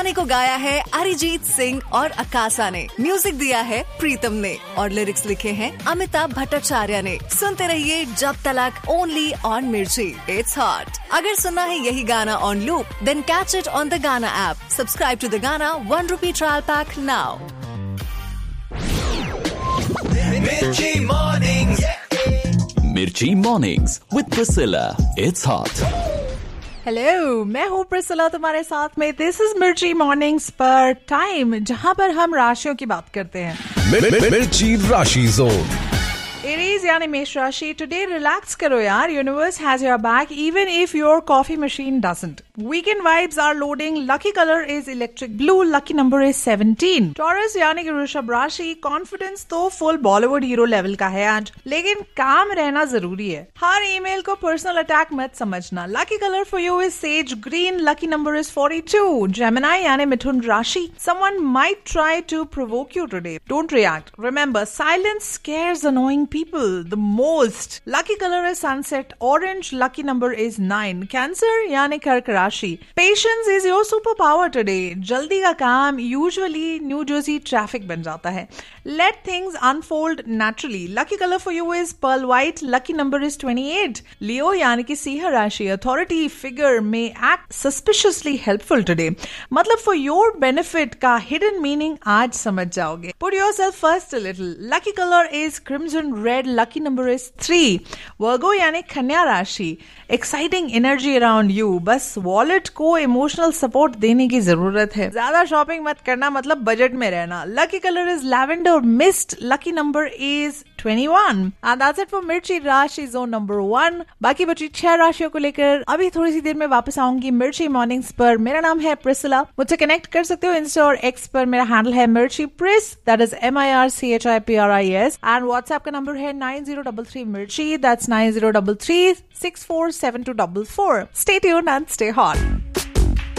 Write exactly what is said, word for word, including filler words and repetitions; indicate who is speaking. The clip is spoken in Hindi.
Speaker 1: गाने को गाया है अरिजीत सिंह और अकाशा ने, म्यूजिक दिया है प्रीतम ने और लिरिक्स लिखे हैं अमिताभ भट्टाचार्य ने। सुनते रहिए जब तलक ओनली ऑन मिर्ची, इट्स हॉट। अगर सुनना है यही गाना on loop, then catch it on the गाना ऐप। सब्सक्राइब टू द गाना one rupee trial pack now.
Speaker 2: Mirchi Mornings.
Speaker 3: Mirchi Mornings with Priscilla. It's hot.
Speaker 4: Hello, मैं हूँ प्रिसिला तुम्हारे साथ में। दिस इज मिर्ची मॉर्निंग्स पर टाइम जहाँ पर हम राशियों की बात करते हैं।
Speaker 2: मिर्ची राशि जोन।
Speaker 4: एरीज यानी मेष राशि, टुडे रिलैक्स करो यार, universe has your back even if your coffee machine doesn't. Weekend vibes are loading, lucky colour is electric blue, lucky number is seventeen. Taurus यानी कि वृषभ राशि, कॉन्फिडेंस तो फुल बॉलीवुड हीरो लेवल का है आज, लेकिन काम रहना जरूरी है। हर ईमेल को पर्सनल अटैक मत समझना। Lucky colour for you is sage green, lucky number is forty two. Gemini यानी मिथुन राशि, someone might try to provoke you today, don't react. Remember, silence scares annoying people the most. Lucky color is sunset orange, lucky number is nine. Cancer यानी कर्क राशि, patience is your superpower today. जल्दी का काम usually न्यू जर्सी ट्रैफिक बन जाता है। Let things unfold naturally. Lucky color for you is pearl white, lucky number is twenty-eight. Leo यानी कि सिंह राशि, authority figure may act suspiciously helpful today. मतलब for your benefit का hidden meaning आज समझ जाओगे। Put yourself first a little. Lucky color is crimson red, lucky number is three. Virgo यानी कन्या राशि, exciting energy around you. बस वॉलेट को इमोशनल सपोर्ट देने की जरूरत है। ज्यादा शॉपिंग मत करना, मतलब बजट में रहना। Lucky colour is lavender mist, lucky number is twenty-one. And that's it for मिर्ची राशि जोन नंबर वन। बाकी बची छह राशियों को लेकर अभी थोड़ी सी देर में वापस आऊंगी मिर्ची मॉर्निंग्स पर। मेरा नाम है प्रिसिला, मुझसे कनेक्ट कर सकते हो इंस्टा और एक्स पर। मेरा हैंडल है मिर्ची प्रिस, that is M I R C H I P R I S. And WhatsApp का नंबर है नाइन जीरो थ्री थ्री मिर्ची, that's nine zero three three six four seven to four four. Stay tuned and stay hot.